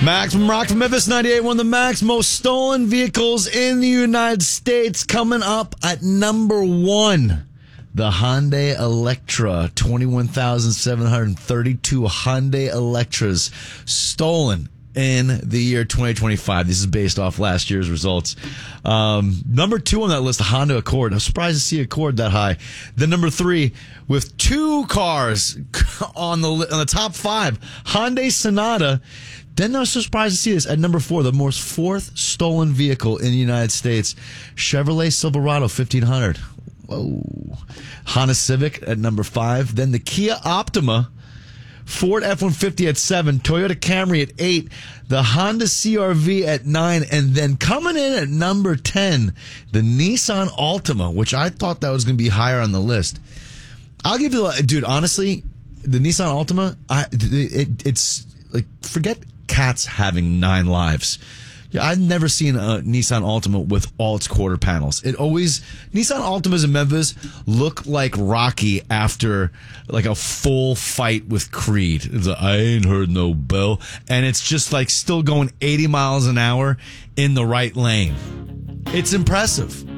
Max from Rock from Memphis 98, one of the Max most stolen vehicles in the United States. Coming up at number one, the Hyundai Elantra. 21,732 Hyundai Elantras stolen in the year 2025. This is based off last year's results. Number two on that list, the Honda Accord. I'm surprised to see Accord that high. Then number three, with two cars on the top five, Hyundai Sonata. Then I was so surprised to see this at number four, the most fourth stolen vehicle in the United States, Chevrolet Silverado 1500. Whoa. Honda Civic at number five. Then the Kia Optima, Ford F-150 at 7, Toyota Camry at 8, the Honda CR-V at 9, and then coming in at number 10, the Nissan Altima, which I thought that was going to be higher on the list. I'll give you, dude, honestly, the Nissan Altima, it's like, forget cats having 9 lives. Yeah, I've never seen a Nissan Altima with all its quarter panels. Nissan Altimas in Memphis look like Rocky after like a full fight with Creed. It's like, I ain't heard no bell. And it's just like still going 80 miles an hour in the right lane. It's impressive.